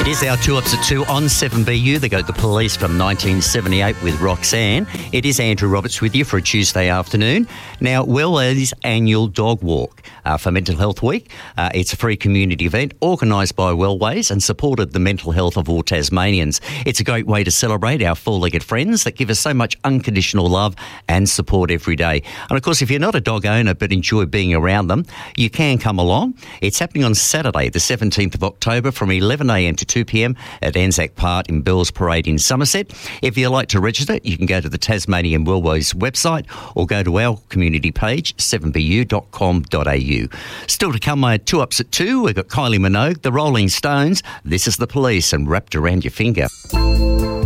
It is our 2 Ups at 2 on 7BU. They go The Police from 1978 with Roxanne. It is Andrew Roberts with you for a Tuesday afternoon. Now, Wellways Annual Dog Walk for Mental Health Week. It's a free community event organised by Wellways and supported the mental health of all Tasmanians. It's a great way to celebrate our four-legged friends that give us so much unconditional love and support every day. And of course, if you're not a dog owner but enjoy being around them, you can come along. It's happening on Saturday, the 17th of October from 11am to 2pm at Anzac Park in Bells Parade in Somerset. If you'd like to register, you can go to the Tasmanian Wellways website or go to our community page, 7bu.com.au. Still to come, my 2 Ups at 2, we've got Kylie Minogue, The Rolling Stones, This Is the Police, and Wrapped Around Your Finger.